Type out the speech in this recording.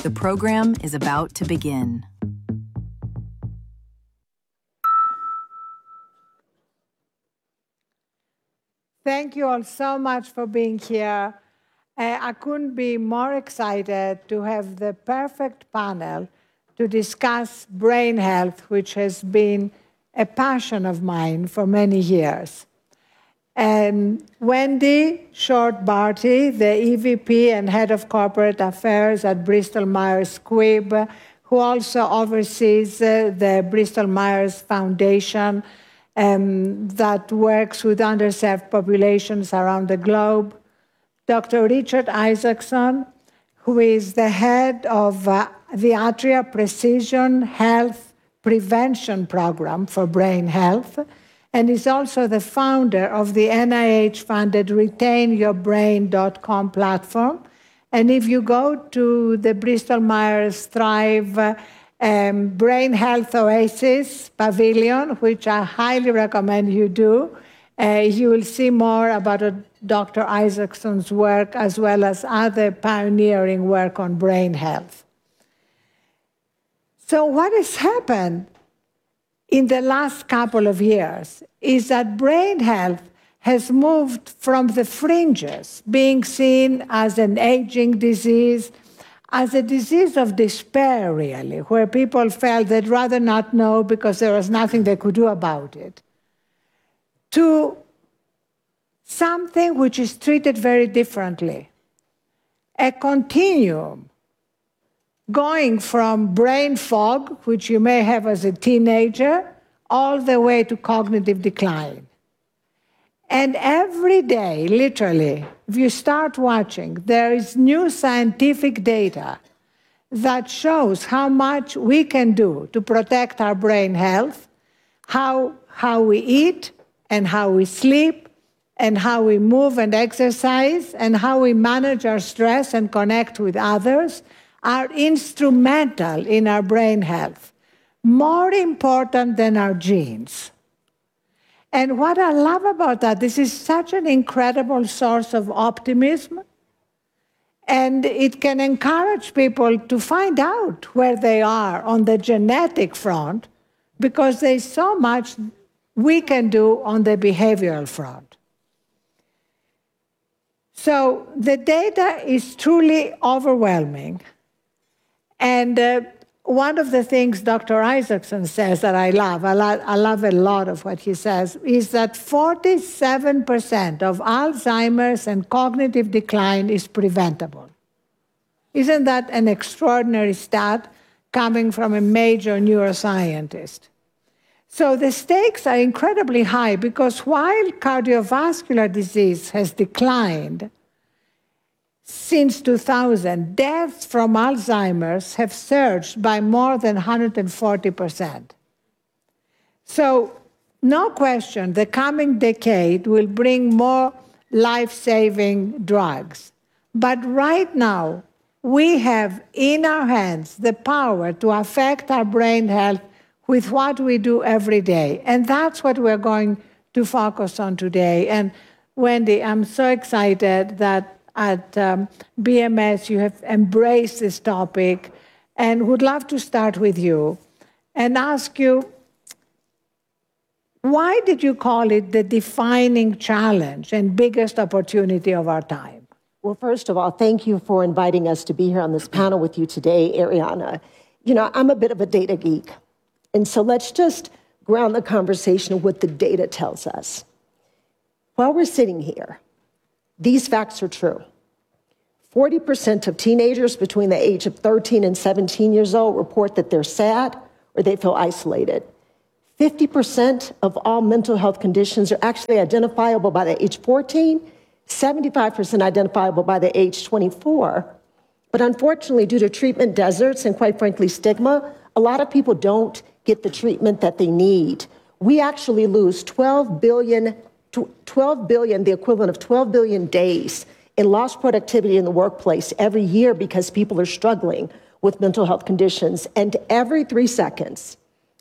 The program is about to begin. Thank you all so much for being here. I couldn't be more excited to have the perfect panel to discuss brain health, which has been a passion of mine for many years. And Wendy Short-Barty, the EVP and Head of Corporate Affairs at Bristol-Myers Squibb, who also oversees the Bristol-Myers Foundation that works with underserved populations around the globe. Dr. Richard Isaacson, who is the head of the Atria Precision Health Prevention Program for Brain Health, and is also the founder of the NIH-funded RetainYourBrain.com platform. And if you go to the Bristol-Myers Thrive Brain Health Oasis Pavilion, which I highly recommend you do, you will see more about Dr. Isaacson's work as well as other pioneering work on brain health. So what has happened in the last couple of years is that brain health has moved from the fringes, being seen as an aging disease, as a disease of despair, really, where people felt they'd rather not know because there was nothing they could do about it, to something which is treated very differently, a continuum going from brain fog, which you may have as a teenager, all the way to cognitive decline. And every day, literally, if you start watching, there is new scientific data that shows how much we can do to protect our brain health, how we eat and how we sleep, and how we move and exercise, and how we manage our stress and connect with others, are instrumental in our brain health, more important than our genes. And what I love about that, this is such an incredible source of optimism, and it can encourage people to find out where they are on the genetic front, because there's so much we can do on the behavioral front. So the data is truly overwhelming. And one of the things Dr. Isaacson says that I love a lot of what he says, is that 47% of Alzheimer's and cognitive decline is preventable. Isn't that an extraordinary stat coming from a major neuroscientist? So the stakes are incredibly high because while cardiovascular disease has declined, since 2000, deaths from Alzheimer's have surged by more than 140%. So, no question, the coming decade will bring more life-saving drugs. But right now, we have in our hands the power to affect our brain health with what we do every day. And that's what we're going to focus on today. And Wendy, I'm so excited that at BMS, you have embraced this topic, and would love to start with you and ask you, why did you call it the defining challenge and biggest opportunity of our time? Well, first of all, thank you for inviting us to be here on this panel with you today, Ariana. You know, I'm a bit of a data geek, and so let's just ground the conversation of what the data tells us. While we're sitting here, these facts are true. 40% of teenagers between the age of 13 and 17 years old report that they're sad or they feel isolated. 50% of all mental health conditions are actually identifiable by the age 14, 75% identifiable by the age 24. But unfortunately, due to treatment deserts and quite frankly stigma, a lot of people don't get the treatment that they need. We actually lose 12 billion, the equivalent of 12 billion days in lost productivity in the workplace every year because people are struggling with mental health conditions. And every 3 seconds,